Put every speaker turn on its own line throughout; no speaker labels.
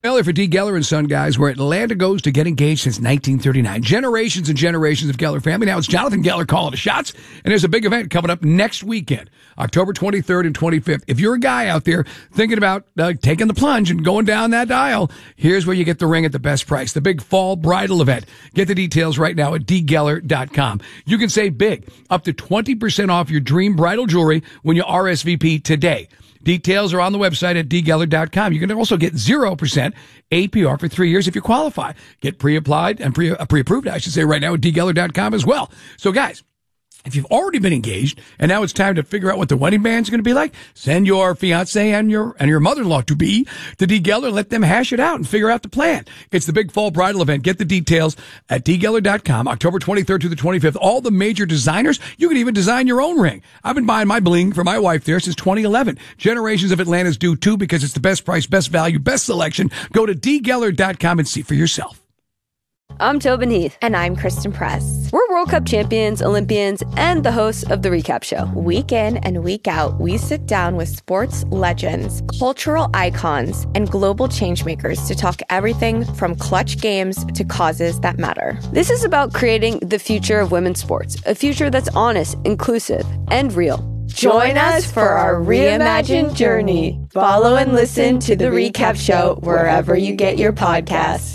Earlier for D. Geller and Son, guys, where Atlanta goes to get engaged since 1939. Generations and generations of Geller family. Now it's Jonathan Geller calling the shots, and there's a big event coming up next weekend, October 23rd and 25th. If you're a guy out there thinking about taking the plunge and going down that aisle, here's where you get the ring at the best price. The big fall bridal event. Get the details right now at dgeller.com. You can save big, up to 20% off your dream bridal jewelry when you RSVP today. Details are on the website at dgeller.com. You can also get 0% APR for 3 years if you qualify. Get pre-applied and pre-approved, I should say, right now at dgeller.com as well. So, guys, if you've already been engaged and now it's time to figure out what the wedding band's going to be like, send your fiance and your mother-in-law to be to D. Geller. Let them hash it out and figure out the plan. It's the big fall bridal event. Get the details at dgeller.com, October 23rd to the 25th. All the major designers. You can even design your own ring. I've been buying my bling for my wife there since 2011. Generations of Atlantas do too because it's the best price, best value, best selection. Go to dgeller.com and see for yourself.
I'm Tobin Heath.
And I'm Kristen Press.
We're World Cup champions, Olympians, and the hosts of The Recap Show.
Week in and week out, we sit down with sports legends, cultural icons, and global changemakers to talk everything from clutch games to causes that matter.
This is about creating the future of women's sports, a future that's honest, inclusive, and real.
Join us for our reimagined journey. Follow and listen to The Recap Show wherever you get your podcasts.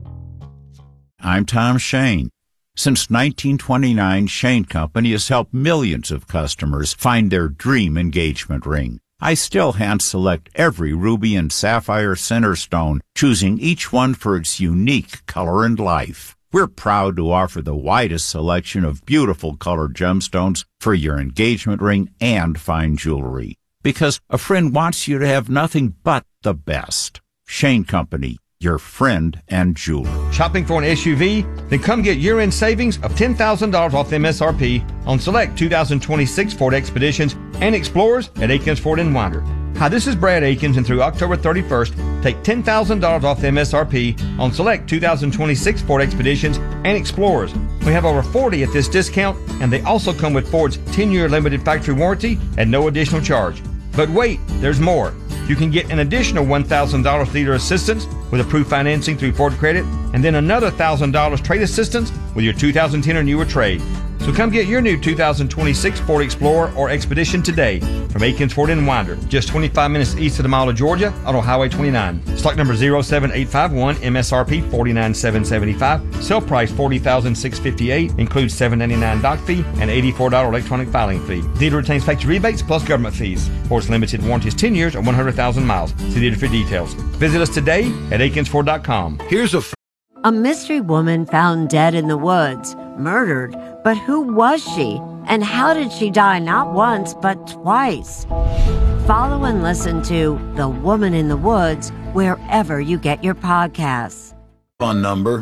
I'm Tom Shane. Since 1929, Shane Company has helped millions of customers find their dream engagement ring. I still hand-select every ruby and sapphire center stone, choosing each one for its unique color and life. We're proud to offer the widest selection of beautiful colored gemstones for your engagement ring and fine jewelry. Because a friend wants you to have nothing but the best. Shane Company, your friend and jeweler.
Shopping for an SUV? Then come get year-end savings of $10,000 off MSRP on select 2026 Ford Expeditions and Explorers at Akins Ford in Winder. Hi, this is Brad Akins, and through October 31st, take $10,000 off MSRP on select 2026 Ford Expeditions and Explorers. We have over 40 at this discount, and they also come with Ford's 10-year limited factory warranty at no additional charge. But wait, there's more. You can get an additional $1,000 dealer assistance with approved financing through Ford Credit, and then another $1,000 trade assistance with your 2010 or newer trade. So come get your new 2026 Ford Explorer or Expedition today from Akins Ford in Winder, just 25 minutes east of the mile of Georgia on Highway 29. Stock number 07851, MSRP $49,775, sale price $40,658, includes $799 dock fee and $84 electronic filing fee. Dealer retains factory rebates plus government fees. Ford's limited warranty is 10 years or 100,000 miles. See dealer for details. Visit us today at akinsford.com.
Here's a mystery woman found dead in the woods, murdered. But who was she? And how did she die not once, but twice? Follow and listen to The Woman in the Woods wherever you get your podcasts.
On number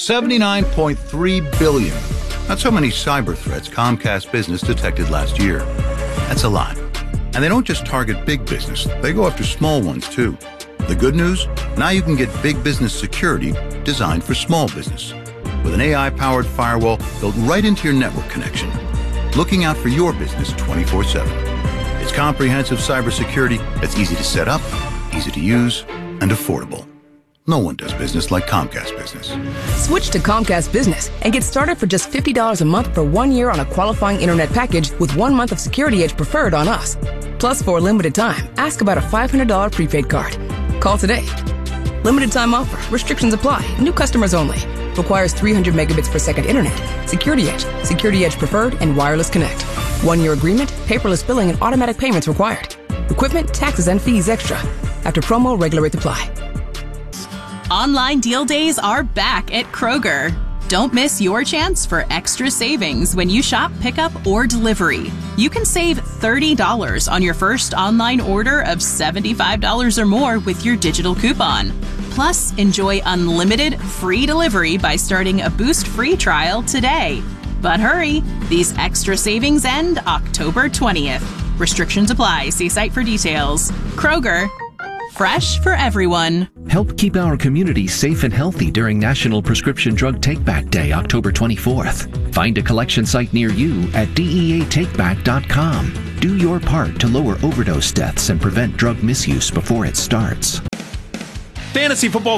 79.3 billion. That's how many cyber threats Comcast Business detected last year. That's a lot. And they don't just target big business. They go after small ones, too. The good news? Now you can get big business security designed for small business. With an AI-powered firewall built right into your network connection, looking out for your business 24/7. It's comprehensive cybersecurity that's easy to set up, easy to use, and affordable. No one does business like Comcast Business.
Switch to Comcast Business and get started for just $50 a month for 1 year on a qualifying internet package with 1 month of Security Edge preferred on us. Plus, for a limited time, ask about a $500 prepaid card. Call today. Limited time offer. Restrictions apply. New customers only. Requires 300 megabits per second internet. Security Edge preferred, and wireless connect. 1 year agreement, paperless billing, and automatic payments required. Equipment, taxes, and fees extra. After promo, regular rates apply.
Online deal days are back at Kroger. Don't miss your chance for extra savings when you shop pickup or delivery. You can save $30 on your first online order of $75 or more with your digital coupon. Plus, enjoy unlimited free delivery by starting a Boost free trial today. But hurry, these extra savings end October 20th. Restrictions apply. See site for details. Kroger, fresh for everyone.
Help keep our community safe and healthy during National Prescription Drug Takeback Day, October 24th. Find a collection site near you at DEATakeback.com. Do your part to lower overdose deaths and prevent drug misuse before it starts.
fantasy football